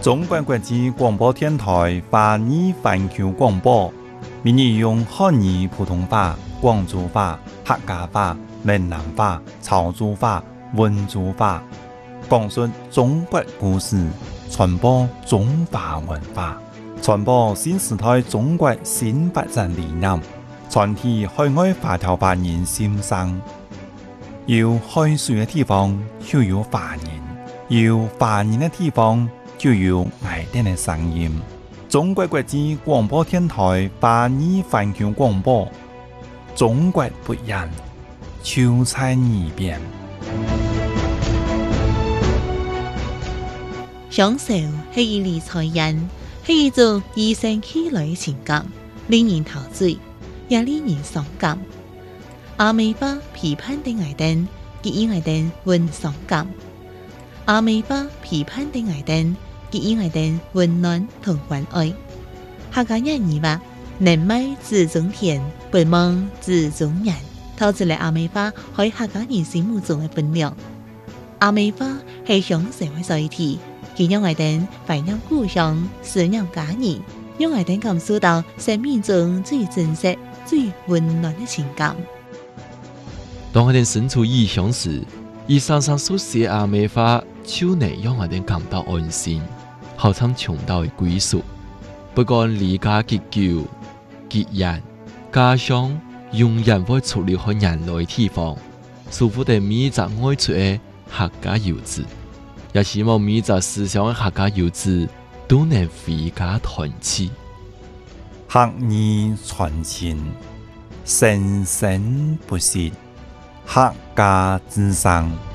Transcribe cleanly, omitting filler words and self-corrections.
中国国际广播电台华语环球广播，每日用汉语、普通话、广州话、客家话、闽南话、潮州话、温州话，讲述中国故事，传播中华文化，传播新时代中国新发展理念，传递海外华侨华人心声。有海水的地方就有华人，有华人的地方就有爱人的声音。中国国际广播电台华语环球广播，中国不一样，就在耳边。 享受是一理财人，是一种与生俱来的情感，令人陶醉，也令人伤感。阿美巴批判的爱人，给予爱人温伤感。阿美巴批判的爱人，给予爱人温暖同关爱。客家人語話：人美自中田，不忙自中人。透出嚟阿美巴喺客家人心目中嘅分量。阿美巴係享受嘅載體，佢讓愛人懷念故鄉，思念家人，讓愛人感受到生命中最真實、最溫暖嘅情感。 當我哋身處異鄉時，以常常所寫阿美話，就能讓我哋感到安心，好像尋到嘅歸屬。不管離家幾久、幾遠，家鄉永遠會出離開人類地方。祝福哋每一個愛出嘅客家遊子，也希望每一個思想嘅客家遊子都能回家團聚。 客語傳情，生生不息。客家之聲。